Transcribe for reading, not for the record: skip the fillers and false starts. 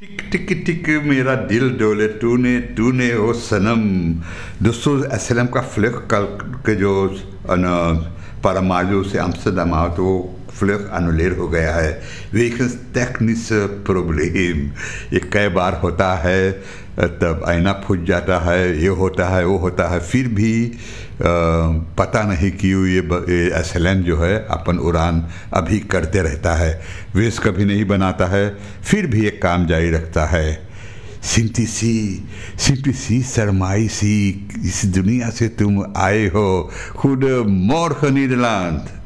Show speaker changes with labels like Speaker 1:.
Speaker 1: टिक टिक टिक मेरा दिल डोले तूने तूने ओ सनम। दोस्तों एसएलएम का फ्लैग कल के जो Paramaribo से Amsterdam आओ तो फ्लैग अनुलेर हो गया है। वेकन्स टेक्निस प्रॉब्लम ये कई बार होता है, तब आईना फूट जाता है, ये होता है वो होता है, फिर भी पता नहीं क्यों ये एसएलएम जो है अपन उड़ान अभी करते रहता है, वेस कभी नहीं बनाता है, फिर भी एक काम जारी रखता है। सिंपली सी शर्माई सी, इस दुनिया से तुम आए हो खुद मोर नीदरलैंड।